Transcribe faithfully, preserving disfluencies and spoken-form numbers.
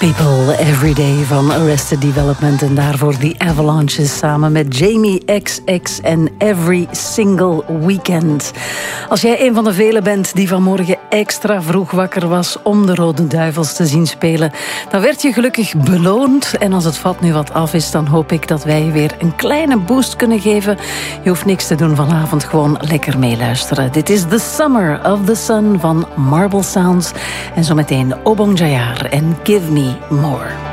People Every Day van Arrested Development. En daarvoor The Avalanches samen met Jamie X X en Every Single Weekend. Als jij een van de velen bent die vanmorgen extra vroeg wakker was om de Rode Duivels te zien spelen, dan werd je gelukkig beloond. En als het vat nu wat af is, dan hoop ik dat wij je weer een kleine boost kunnen geven. Je hoeft niks te doen vanavond, gewoon lekker meeluisteren. Dit is The Summer of the Sun van Marble Sounds. En zometeen Obong Jayar en Give Me More.